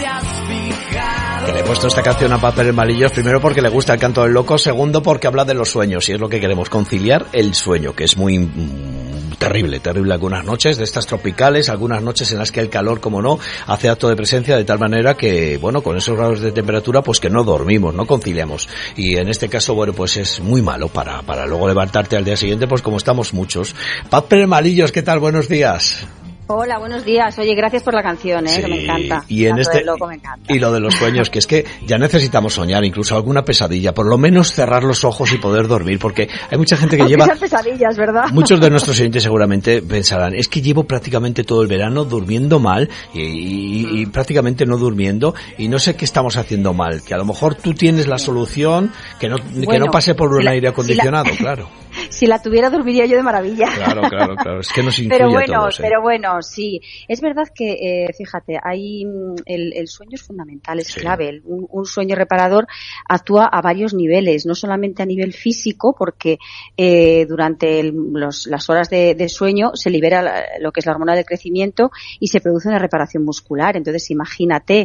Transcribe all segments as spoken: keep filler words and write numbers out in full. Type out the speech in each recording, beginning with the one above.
Que le he puesto esta canción a Paz Pérez Malillos, primero porque le gusta el canto del loco, segundo porque habla de los sueños, y es lo que queremos, conciliar el sueño, que es muy mm, terrible, terrible algunas noches de estas tropicales, algunas noches en las que el calor, como no, hace acto de presencia de tal manera que, bueno, con esos grados de temperatura, pues que no dormimos, no conciliamos, y en este caso, bueno, pues es muy malo para, para luego levantarte al día siguiente, pues como estamos muchos. Paz Pérez Malillos, ¿qué tal? Buenos días. Hola, buenos días. Oye, gracias por la canción, ¿eh? Sí, que me encanta. Y en este loco, me encanta. Y lo de los sueños, que es que ya necesitamos soñar, incluso alguna pesadilla, por lo menos cerrar los ojos y poder dormir, porque hay mucha gente que Aunque lleva sean pesadillas, ¿verdad? Muchos de nuestros oyentes seguramente pensarán, es que llevo prácticamente todo el verano durmiendo mal y, y, y prácticamente no durmiendo y no sé qué estamos haciendo mal, que a lo mejor tú tienes la solución, que no bueno, que no pase por un si la, aire acondicionado, si la, claro. Si la tuviera dormiría yo de maravilla. Claro, claro, claro, es que nos incluye pero bueno, a todos. ¿eh? Pero bueno, sí. Es verdad que, eh, fíjate, hay el, el sueño es fundamental, es sí. clave. Un, un sueño reparador actúa a varios niveles, no solamente a nivel físico, porque eh, durante el, los, las horas de, de sueño se libera la, lo que es la hormona del crecimiento y se produce una reparación muscular. Entonces, imagínate,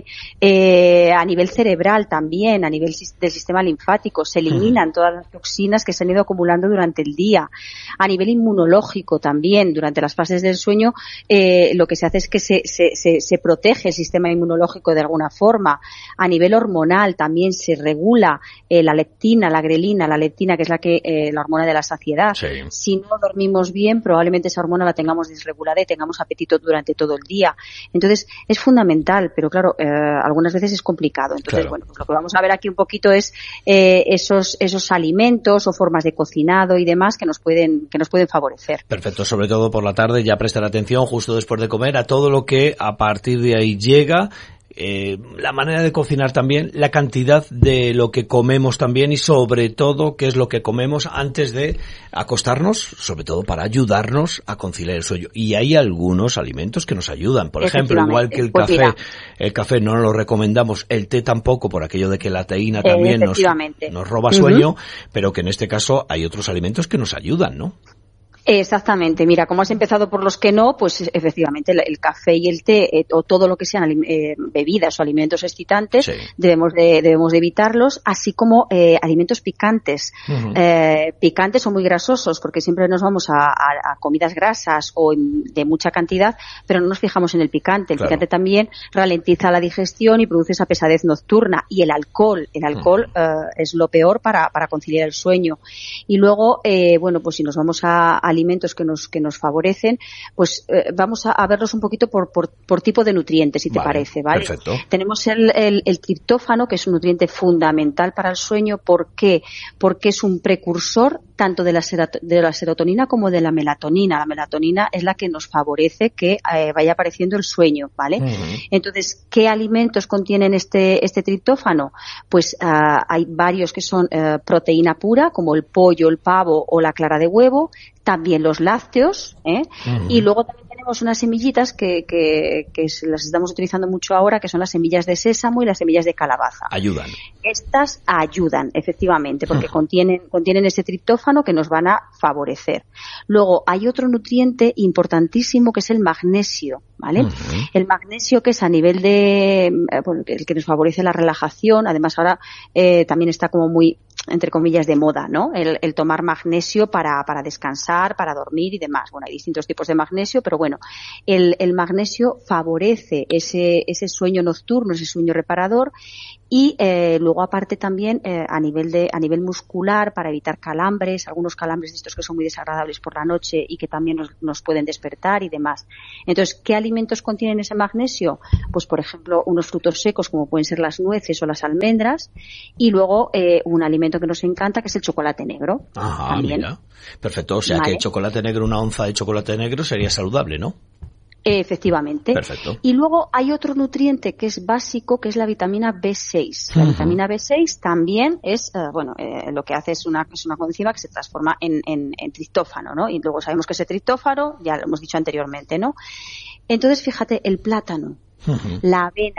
eh, a nivel cerebral también, a nivel del sistema linfático, se eliminan todas las toxinas que se han ido acumulando durante el día. A nivel inmunológico también, durante las fases del sueño, eh, lo que se hace es que se, se, se, se protege el sistema inmunológico de alguna forma. A nivel hormonal también se regula eh, la leptina, la grelina, la leptina, que es la que eh, la hormona de la saciedad. Sí. Si no dormimos bien, probablemente esa hormona la tengamos desregulada y tengamos apetito durante todo el día. Entonces, es fundamental, pero claro, eh, algunas veces es complicado. Entonces, claro. bueno, pues lo que vamos a ver aquí un poquito es eh, esos, esos alimentos o formas de cocinado y demás que nos pueden, que nos pueden favorecer. Perfecto, sobre todo por la tarde, ya prestar atención justo después de comer a todo lo que a partir de ahí llega, eh, la manera de cocinar también, la cantidad de lo que comemos también y sobre todo qué es lo que comemos antes de acostarnos, sobre todo para ayudarnos a conciliar el sueño. Y hay algunos alimentos que nos ayudan, por ejemplo, igual que el pues café, mira. el café no lo recomendamos, el té tampoco, por aquello de que la teína también eh, nos, nos roba sueño, uh-huh. pero que en este caso hay otros alimentos que nos ayudan, ¿no? Exactamente. Mira, como has empezado por los que no, pues efectivamente el, el café y el té eh, o todo lo que sean eh, bebidas o alimentos excitantes sí. debemos de debemos de evitarlos, así como eh, alimentos picantes. Uh-huh. Eh, picantes o muy grasosos, porque siempre nos vamos a, a, a comidas grasas o en, de mucha cantidad, pero no nos fijamos en el picante. El claro. picante también ralentiza la digestión y produce esa pesadez nocturna. Y el alcohol, el alcohol uh-huh. eh, es lo peor para para conciliar el sueño. Y luego, eh, bueno, pues si nos vamos a, a alimentos que nos que nos favorecen, pues eh, vamos a, a verlos un poquito por, por por tipo de nutrientes, si te vale, parece, ¿vale? Perfecto. Tenemos el, el, el triptófano, que es un nutriente fundamental para el sueño. ¿Por qué? Porque es un precursor tanto de la, serat- de la serotonina como de la melatonina. La melatonina es la que nos favorece que eh, vaya apareciendo el sueño, ¿vale? Uh-huh. Entonces, ¿qué alimentos contienen este este triptófano? Pues uh, hay varios que son uh, proteína pura, como el pollo, el pavo o la clara de huevo, también los lácteos, ¿eh? Uh-huh. Y luego también tenemos unas semillitas que, que, que las estamos utilizando mucho ahora, que son las semillas de sésamo y las semillas de calabaza. Ayudan. Estas ayudan, efectivamente, porque uh-huh. contienen, contienen ese triptófano que nos van a favorecer. Luego, hay otro nutriente importantísimo que es el magnesio, ¿vale? Uh-huh. El magnesio, que es a nivel de, bueno, el que nos favorece la relajación, además ahora eh, también está como muy, entre comillas, de moda, ¿no? El, el tomar magnesio para, para descansar, para dormir y demás. Bueno, hay distintos tipos de magnesio, pero bueno, el, el magnesio favorece ese, ese sueño nocturno, ese sueño reparador. Y eh, luego aparte también eh, a nivel de a nivel muscular, para evitar calambres, algunos calambres de estos que son muy desagradables por la noche y que también nos, nos pueden despertar y demás. Entonces, ¿qué alimentos contienen ese magnesio? Pues por ejemplo, unos frutos secos como pueden ser las nueces o las almendras, y luego eh, un alimento que nos encanta, que es el chocolate negro. Ajá, también. Mira. Perfecto, o sea ¿Vale? que chocolate negro, una onza de chocolate negro sería saludable, ¿no? Efectivamente. Perfecto. Y luego hay otro nutriente que es básico, que es la vitamina B seis. La uh-huh. vitamina B seis también es, uh, bueno, eh, lo que hace es una, es una coenzima que se transforma en, en, en triptófano, ¿no? Y luego sabemos que ese triptófano, ya lo hemos dicho anteriormente, ¿no? Entonces, fíjate, el plátano, uh-huh. la avena,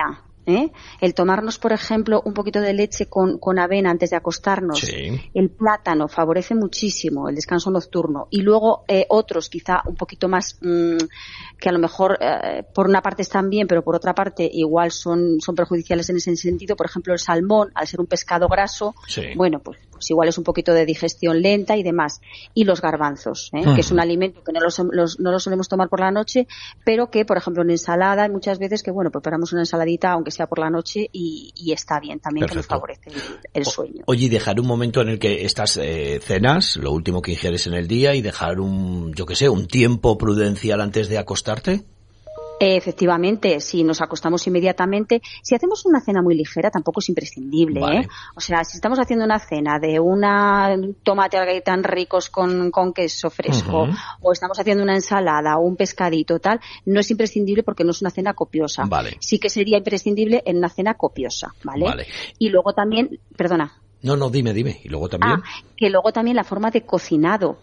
¿eh? El tomarnos, por ejemplo, un poquito de leche con, con avena antes de acostarnos. Sí. El plátano favorece muchísimo el descanso nocturno. Y luego eh, otros, quizá un poquito más, mmm, que a lo mejor eh, por una parte están bien, pero por otra parte igual son, son perjudiciales en ese sentido. Por ejemplo, el salmón, al ser un pescado graso, sí. bueno, pues, pues igual es un poquito de digestión lenta y demás. Y los garbanzos, ¿eh? uh-huh. que es un alimento que no los, los, no los solemos tomar por la noche, pero que, por ejemplo, en ensalada, hay muchas veces que, bueno, preparamos una ensaladita, aunque sea por la noche, y, y está bien también. Perfecto. Que nos favorece el, el sueño. Oye, dejar un momento en el que estas eh, cenas, lo último que ingieres en el día, y dejar un, yo qué sé, un tiempo prudencial antes de acostarte. Efectivamente, si nos acostamos inmediatamente, si hacemos una cena muy ligera tampoco es imprescindible, vale. ¿eh? O sea, si estamos haciendo una cena de una tomate alga tan ricos con, con queso fresco, uh-huh. o estamos haciendo una ensalada o un pescadito tal, no es imprescindible porque no es una cena copiosa. Vale. Sí que sería imprescindible en una cena copiosa, ¿vale? Vale. Y luego también, perdona. No, no, dime, dime. Y luego también. Ah, que luego también la forma de cocinado.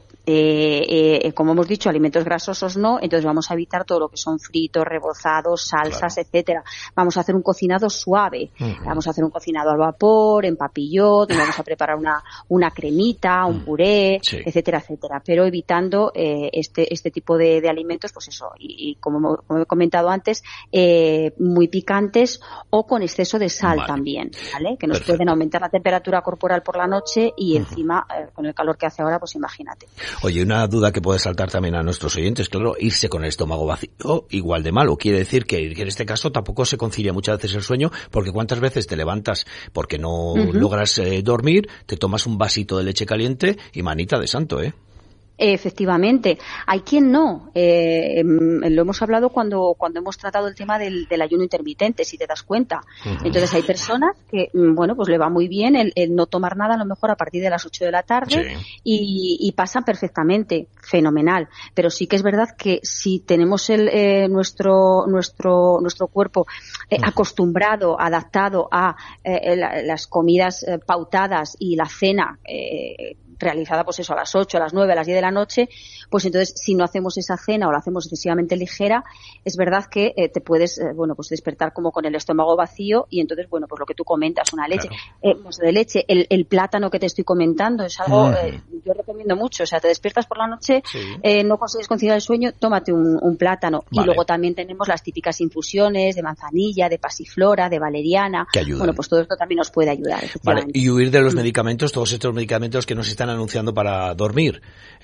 Eh, eh, como hemos dicho, alimentos grasosos no, entonces vamos a evitar todo lo que son fritos, rebozados, salsas, claro. etcétera. Vamos a hacer un cocinado suave, uh-huh. vamos a hacer un cocinado al vapor, en papillot, vamos a preparar una, una cremita, un puré, sí. etcétera, etcétera, pero evitando eh, este, este tipo de, de alimentos, pues eso, y, y como, como he comentado antes, eh, muy picantes o con exceso de sal vale. también, ¿vale? Que nos Perfecto. Pueden aumentar la temperatura corporal por la noche y uh-huh. encima, eh, con el calor que hace ahora, pues imagínate. Oye, una duda que puede saltar también a nuestros oyentes, claro, irse con el estómago vacío igual de malo. Quiere decir que, que en este caso tampoco se concilia muchas veces el sueño, porque cuántas veces te levantas porque no uh-huh. logras eh, dormir, te tomas un vasito de leche caliente y manita de santo, ¿eh? Efectivamente. Hay quien no. Eh, lo hemos hablado cuando cuando hemos tratado el tema del, del ayuno intermitente, si te das cuenta. Uh-huh. Entonces hay personas que, bueno, pues le va muy bien el, el no tomar nada a lo mejor a partir de las ocho de la tarde sí. y, y pasan perfectamente, fenomenal. Pero sí que es verdad que si tenemos el eh, nuestro nuestro nuestro cuerpo eh, uh-huh. acostumbrado, adaptado a eh, la, las comidas eh, pautadas y la cena eh, realizada pues eso a las ocho, a las nueve, a las diez de la noche, pues entonces si no hacemos esa cena o la hacemos excesivamente ligera, es verdad que eh, te puedes eh, bueno pues despertar como con el estómago vacío y entonces bueno pues lo que tú comentas, una leche, claro. eh, pues de leche, el, el plátano que te estoy comentando es algo, uh-huh. eh, yo recomiendo mucho, o sea te despiertas por la noche, sí. eh, no consigues conciliar el sueño, tómate un, un plátano vale. Y luego también tenemos las típicas infusiones de manzanilla, de pasiflora, de valeriana, bueno pues todo esto también nos puede ayudar. Vale, y huir de los medicamentos, todos estos medicamentos que nos están anunciando para dormir.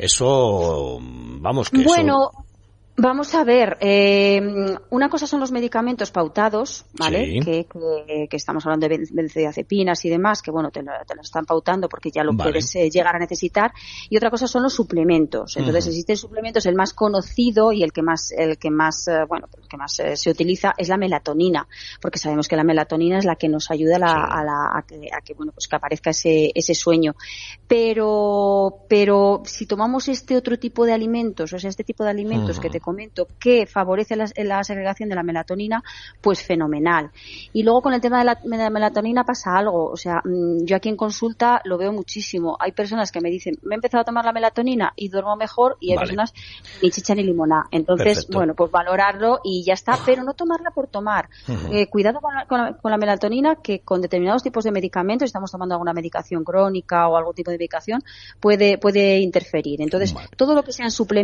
Eso, vamos, que bueno, eso... Vamos a ver, eh, una cosa son los medicamentos pautados, ¿vale? Sí. Que, que, que estamos hablando de benzodiazepinas y demás, que bueno, te lo, te lo están pautando porque ya lo vale. puedes eh, llegar a necesitar. Y otra cosa son los suplementos. Entonces, uh-huh. existen suplementos, el más conocido y el que más, el que más, eh, bueno, el que más eh, se utiliza es la melatonina, porque sabemos que la melatonina es la que nos ayuda a, la, sí. a, la, a, que, a que, bueno, pues que aparezca ese, ese sueño. Pero, pero si tomamos este otro tipo de alimentos, o sea, este tipo de alimentos uh-huh. que te comento que favorece la, la segregación de la melatonina, pues fenomenal. Y luego con el tema de la, de la melatonina pasa algo, o sea, yo aquí en consulta lo veo muchísimo. Hay personas que me dicen, me he empezado a tomar la melatonina y duermo mejor, y hay vale. personas ni chicha ni limonada. Entonces, Perfecto. bueno, pues valorarlo y ya está, pero no tomarla por tomar. Uh-huh. Eh, cuidado con la, con, la, con la melatonina, que con determinados tipos de medicamentos, si estamos tomando alguna medicación crónica o algún tipo de medicación, puede, puede interferir. Entonces, vale. todo lo que sean suplementos